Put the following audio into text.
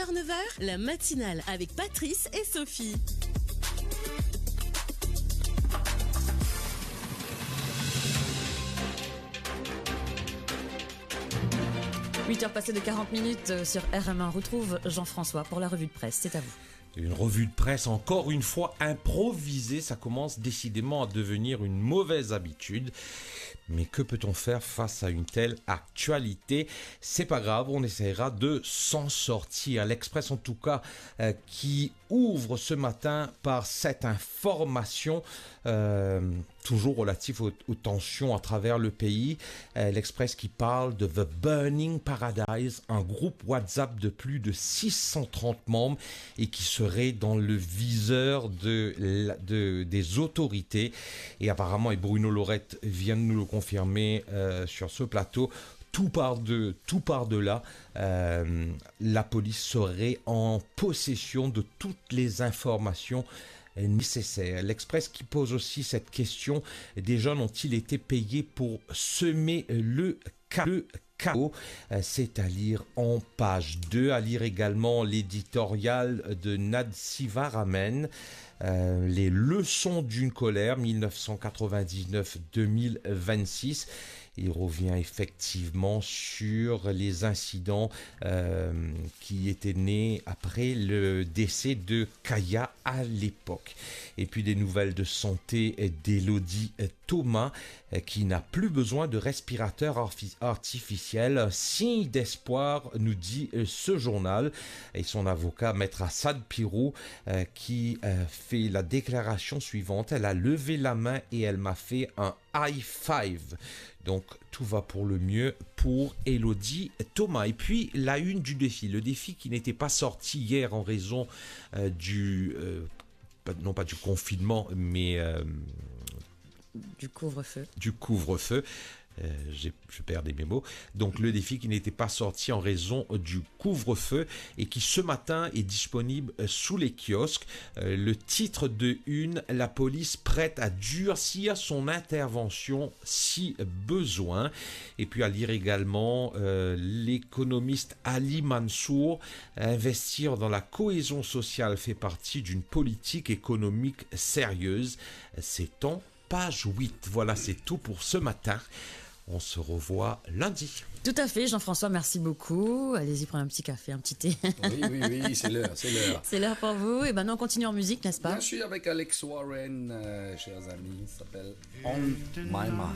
6h-9h, la matinale avec Patrice et Sophie. « 8h passées de 40 minutes sur RM1. Retrouve Jean-François pour la revue de presse. C'est à vous. Une revue de presse encore une fois improvisée, ça commence décidément à devenir une mauvaise habitude. Mais que peut-on faire face à une telle actualité? C'est pas grave, on essaiera de s'en sortir. L'Express en tout cas qui ouvre ce matin par cette information toujours relative aux tensions à travers le pays. L'Express qui parle de The Burning Paradise, un groupe WhatsApp de plus de 630 membres et qui serait dans le viseur des autorités. Et apparemment, et Bruno Lorette vient de nous le confirmer sur ce plateau, tout part de là, la police serait en possession de toutes les informations nécessaires. L'Express qui pose aussi cette question: des jeunes ont-ils été payés pour semer le chaos? C'est à lire en page 2, à lire également l'éditorial de Nad Sivaramen, les leçons d'une colère 1999-2026. Il revient effectivement sur les incidents qui étaient nés après le décès de Kaya à l'époque. Et puis des nouvelles de santé d'Élodie Thomas qui n'a plus besoin de respirateur artificiel. Signe d'espoir, nous dit ce journal. Et son avocat, Maître Assad Pirou, qui fait la déclaration suivante: elle a levé la main et elle m'a fait un high five. Donc tout va pour le mieux pour Élodie Thomas. Et puis la une du défi, le défi qui n'était pas sorti hier en raison non pas du confinement, mais Du couvre-feu. Je perdais mes mots. Donc le défi qui n'était pas sorti en raison du couvre-feu et qui ce matin est disponible sous les kiosques. Le titre de une: la police prête à durcir son intervention si besoin. Et puis à lire également l'économiste Ali Mansour: investir dans la cohésion sociale fait partie d'une politique économique sérieuse. C'est en page 8. Voilà, c'est tout pour ce matin. On se revoit lundi. Tout à fait, Jean-François, merci beaucoup. Allez-y, prenez un petit café, un petit thé. Oui, c'est l'heure. C'est l'heure pour vous. Et maintenant, on continue en musique, n'est-ce pas? Bien sûr, avec Alex Warren, chers amis, ça s'appelle On My Mind.